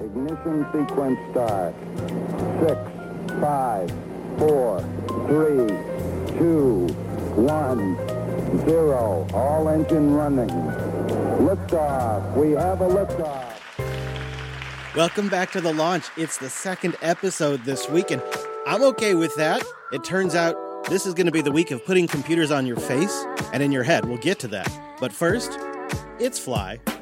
Ignition sequence start. 6, 5, 4, 3, 2, 1, 0. All engine running. Liftoff. We have a liftoff. Welcome back to The Launch. It's the second episode this week, and I'm okay with that. It turns out this is going to be the week of putting computers on your face and in your head. We'll get to that. But first, it's Fly.